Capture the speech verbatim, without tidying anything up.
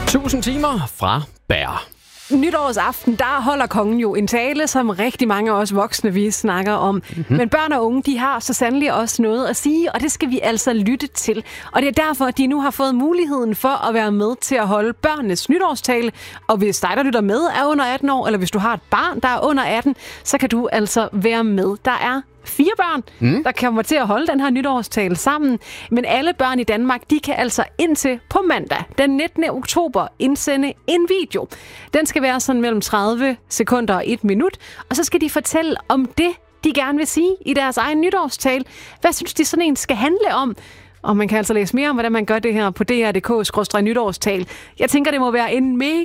Tusind timer fra Bær. Nytårsaften, der holder kongen jo en tale, som rigtig mange af os voksne, vi snakker om. Mm-hmm. Men børn og unge, de har så sandelig også noget at sige, og det skal vi altså lytte til. Og det er derfor, at de nu har fået muligheden for at være med til at holde børnenes nytårstale. Og hvis dig, der lytter med, er under atten år, eller hvis du har et barn, der er under atten, så kan du altså være med. Der er fire børn, mm. der kommer til at holde den her nytårstale sammen. Men alle børn i Danmark, de kan altså indtil på mandag, den nittende oktober, indsende en video. Den skal være sådan mellem tredive sekunder og et minut, og så skal de fortælle om det, de gerne vil sige i deres egen nytårstale. Hvad synes de sådan en skal handle om? Og man kan altså læse mere om, hvordan man gør det her på d r punktum d k skråstreg nytårstal. Jeg tænker, det må være en mega